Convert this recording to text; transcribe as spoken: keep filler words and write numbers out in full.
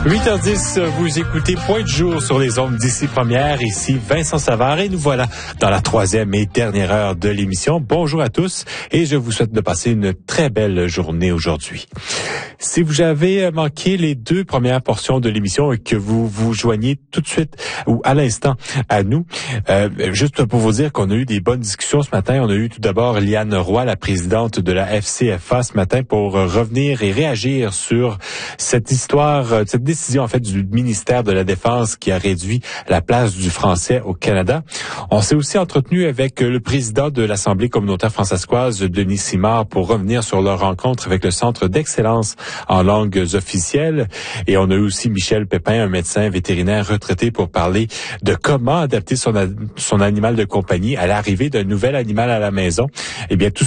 huit heures dix, vous écoutez Point de jour sur les ondes d'ici première. Ici Vincent Savard et nous voilà dans la troisième et dernière heure de l'émission. Bonjour à tous et je vous souhaite de passer une très belle journée aujourd'hui. Si vous avez manqué les deux premières portions de l'émission et que vous vous joignez tout de suite ou à l'instant à nous, euh, juste pour vous dire qu'on a eu des bonnes discussions ce matin. On a eu tout d'abord Liane Roy, la présidente de la F C F A ce matin, pour revenir et réagir sur cette histoire, cette décision en fait du ministère de la Défense qui a réduit la place du français au Canada. On s'est aussi entretenu avec le président de l'Assemblée communautaire françaiscoise, Denis Simard, pour revenir sur leur rencontre avec le Centre d'excellence en langues officielles. Et on a eu aussi Michel Pépin, un médecin vétérinaire retraité, pour parler de comment adapter son, son animal de compagnie à l'arrivée d'un nouvel animal à la maison. Eh bien, tout